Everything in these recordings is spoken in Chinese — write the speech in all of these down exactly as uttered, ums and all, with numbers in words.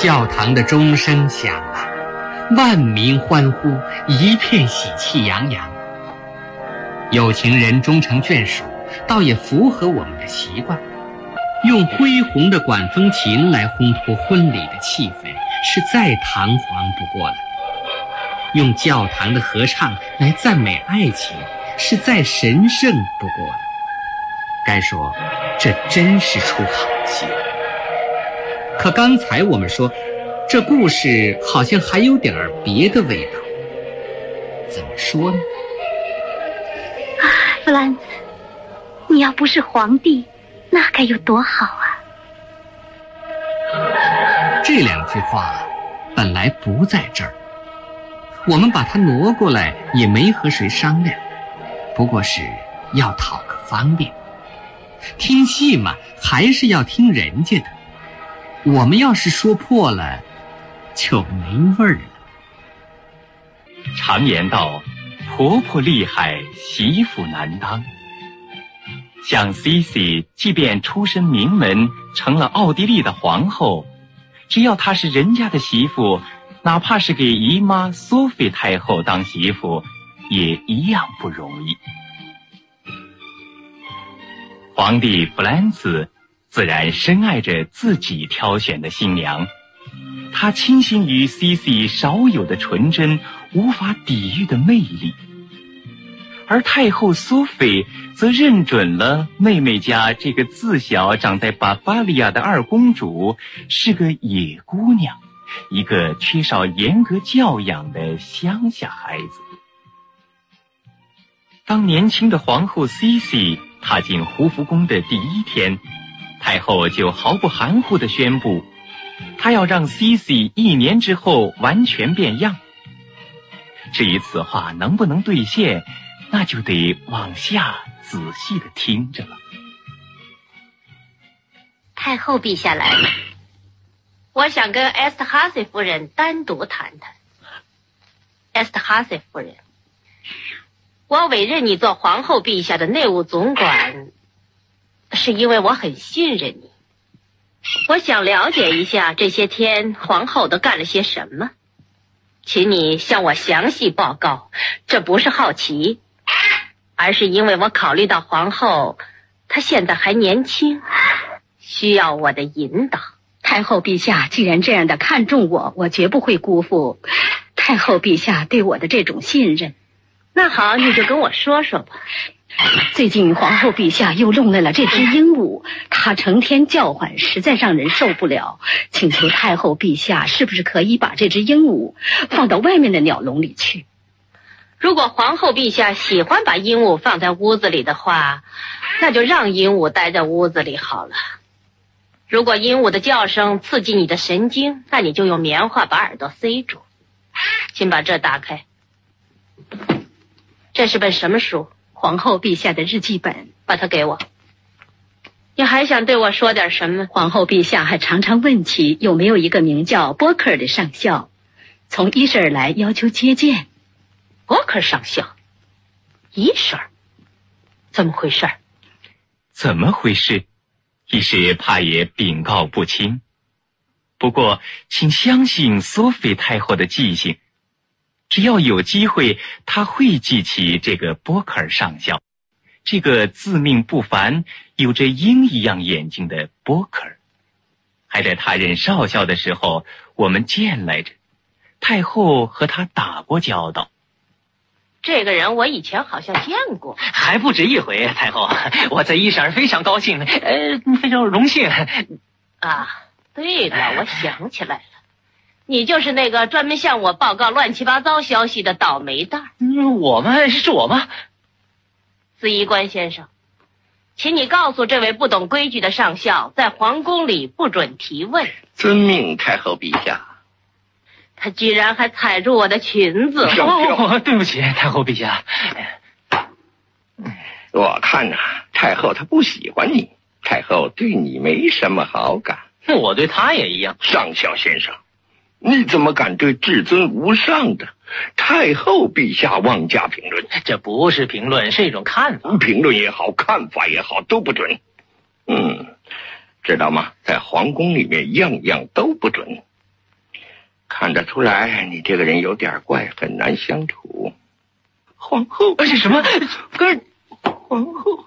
教堂的钟声响了，万民欢呼，一片喜气洋洋。有情人终成眷属，倒也符合我们的习惯。用恢宏的管风琴来烘托婚礼的气氛，是再堂皇不过了。用教堂的合唱来赞美爱情，是再神圣不过了。该说，这真是出好戏。可刚才我们说，这故事好像还有点别的味道。怎么说呢？ 啊，弗兰茨，你要不是皇帝，那该有多好啊！ 这两句话本来不在这儿，我们把它挪过来也没和谁商量，不过是要讨个方便。听戏嘛，还是要听人家的。我们要是说破了，就没味儿了。 常言道，婆婆厉害，媳妇难当。像 C C 即便出身名门，成了奥地利的皇后，只要她是人家的媳妇，哪怕是给姨妈索菲太后当媳妇，也一样不容易。皇帝弗兰茨自然深爱着自己挑选的新娘，他倾心于 C C 少有的纯真，无法抵御的魅力。而太后苏菲则认准了妹妹家这个自小长在巴伐利亚的二公主是个野姑娘，一个缺少严格教养的乡下孩子。当年轻的皇后 C C 踏进胡福宫的第一天，太后就毫不含糊地宣布，她要让 C C 一年之后完全变样。至于此话能不能兑现，那就得往下仔细地听着了。 太后陛下来了，我想跟埃斯特哈塞夫人单独谈谈。埃斯特哈塞夫人，我委任你做皇后陛下的内务总管，是因为我很信任你。我想了解一下这些天皇后都干了些什么，请你向我详细报告。这不是好奇，而是因为我考虑到皇后她现在还年轻，需要我的引导。 太后陛下既然这样的看重我，我绝不会辜负太后陛下对我的这种信任。 那好，你就跟我说说吧。 最近皇后陛下又弄来了这只鹦鹉，它成天叫唤，实在让人受不了。请求太后陛下是不是可以把这只鹦鹉放到外面的鸟笼里去？ 如果皇后陛下喜欢把鹦鹉放在屋子里的话，那就让鹦鹉待在屋子里好了。如果鹦鹉的叫声刺激你的神经，那你就用棉花把耳朵塞住。请把这打开。这是本什么书？ 皇后陛下的日记本。 把它给我。你还想对我说点什么？ 皇后陛下还常常问起有没有一个名叫波克尔的上校，从伊舍尔来要求接见。 波克尔上校？伊舍尔？怎么回事？ 怎么回事？一时怕也禀告不清。不过请相信索菲太后的记性，只要有机会，她会记起这个波克尔上校，这个自命不凡、有着鹰一样眼睛的波克尔。还在他任少校的时候，我们见来着，太后和他打过交道。 这个人我以前好像见过， 还不止一回。太后，我在伊舍尔非常高兴，呃，非常荣幸。 啊，对了，我想起来了，你就是那个专门向我报告乱七八糟消息的倒霉蛋。 嗯，我吗？是我吗？ 司仪官先生，请你告诉这位不懂规矩的上校，在皇宫里不准提问。 遵命，太后陛下。 他居然还踩住我的裙子！ 哦，对不起，太后陛下。 我看呐、啊，太后她不喜欢你，太后对你没什么好感。 我对她也一样。 上校先生，你怎么敢对至尊无上的太后陛下妄加评论？ 这不是评论，是一种看法。 评论也好，看法也好，都不准。嗯，知道吗？在皇宫里面，样样都不准。 看得出来，你这个人有点怪，很难相处。皇后， 这是什么？ 跟皇后，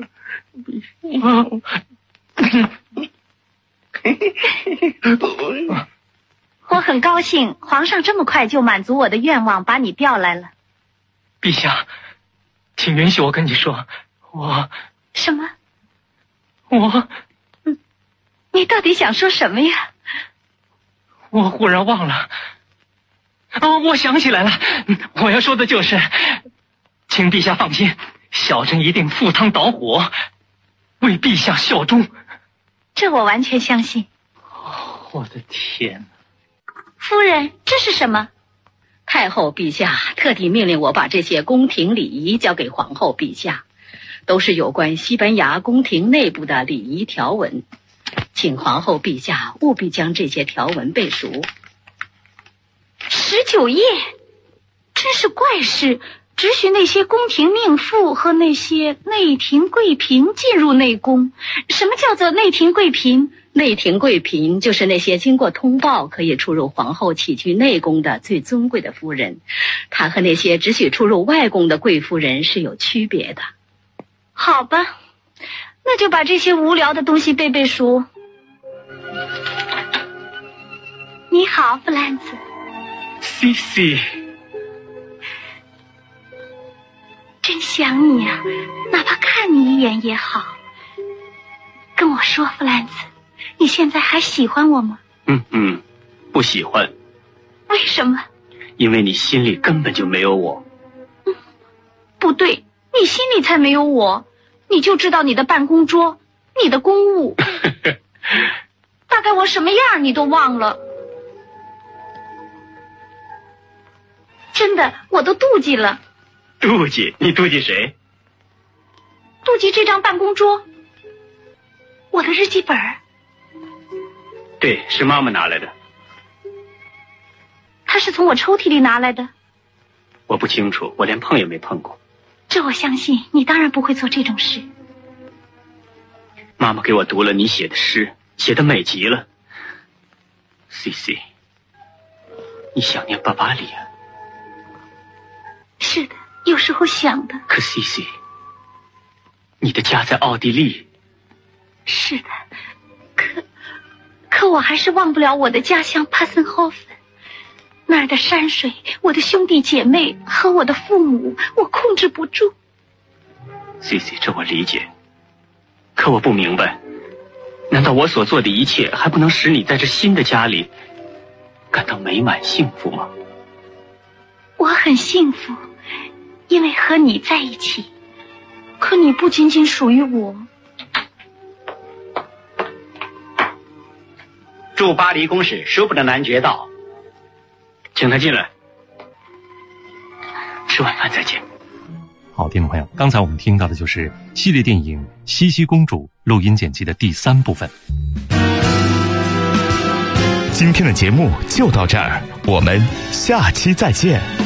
我很高兴，皇上这么快就满足我的愿望，把你调来了。 陛下，请允许我跟你说，我什么？ 我， 你到底想说什么呀？ 我忽然忘了。哦，我想起来了，我要说的就是，请陛下放心，小珍一定赴汤蹈火，为陛下效忠。 这我完全相信。 哦，我的天！ 夫人，这是什么？ 太后陛下特地命令我把这些宫廷礼仪交给皇后陛下，都是有关西班牙宫廷内部的礼仪条文，请皇后陛下务必将这些条文背熟。 十九页，真是怪事，只许那些宫廷命妇和那些内廷贵嫔进入内宫。什么叫做内廷贵嫔？ 内廷贵嫔就是那些经过通报可以出入皇后起居内宫的最尊贵的夫人，她和那些只许出入外宫的贵夫人是有区别的。 好吧，那就把这些无聊的东西背背熟。你好，弗兰兹。 西西， 真想你啊，哪怕看你一眼也好。跟我说，弗兰兹，你现在还喜欢我吗？ 嗯嗯，不喜欢。 为什么？ 因为你心里根本就没有我。 嗯，不对，你心里才没有我，你就知道你的办公桌，你的公务。大概我什么样你都忘了。真的，我都妒忌了。 妒忌？你妒忌谁？ 妒忌这张办公桌，我的日记本。 对，是妈妈拿来的。 她是从我抽屉里拿来的。 我不清楚，我连碰也没碰过。 这我相信，你当然不会做这种事。 妈妈给我读了你写的诗，写得美极了。西西，你想念巴巴里啊？ 是的，有时候想的。 可西西，你的家在奥地利。 是的，可可我还是忘不了我的家乡帕森霍芬，那儿的山水，我的兄弟姐妹和我的父母，我控制不住。 西西，这我理解，可我不明白，难道我所做的一切还不能使你在这新的家里感到美满幸福吗？ 我很幸福，因为和你在一起，可你不仅仅属于我。 驻巴黎公使舒布的男爵到， 请他进来。吃晚饭再见。 好，听众朋友，刚才我们听到的就是系列电影《茜茜公主》录音剪辑的第三部分。 今天的节目就到这儿，我们下期再见。